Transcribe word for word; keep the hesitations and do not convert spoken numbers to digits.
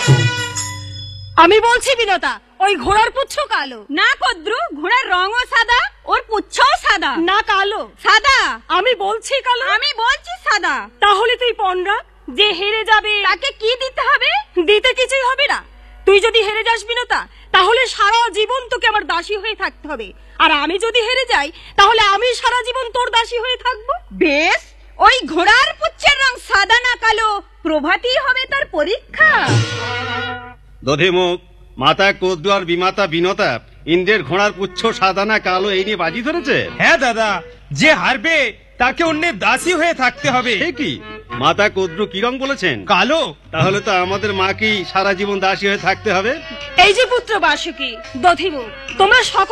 আমি বলছি বিনতা, ওই ঘোড়ার পুচ্ছ কালো না কদ্রু, ঘোড়ার রঙও সাদা, ওর পুচ্ছও সাদা। না কালো, সাদা। আমি বলছি কালো। আমি বলছি সাদা। তাহলে তুই পনরা, যে হেরে যাবে তাকে কি দিতে হবে? দিতে কিছুই হবে না। তুই যদি হেরে যাস বিনতা, তাহলে সারা জীবন তোকে আমার দাসী হয়ে থাকতে হবে। আর আমি যদি হেরে যাই, তাহলে আমি সারা জীবন তোর দাসী হয়ে থাকবো। বেশ, ওই ঘোড়ার পুচ্ছের রং সাদা না কালো, প্রভাতই হবে তার পরীক্ষা। দধিমুখ, মাতা কদ্দু আর বিমাতা বিনতা ইন্দ্রের ঘোড়ার পুচ্ছ সাদা না কালো এই নিয়ে বাজি ধরেছে। হ্যাঁ দাদা, যে হারবে তাকে অন্যের দাসী হয়ে থাকতে হবে। সে কি, মাতা কদ্দু কি রং বলেছেন? কালো। তাহলে তো আমাদের মাকেই সারা জীবন দাসী হয়ে থাকতে হবে। এই যে পুত্র বাসুকি, দধিমুখ, তোমরা সকলে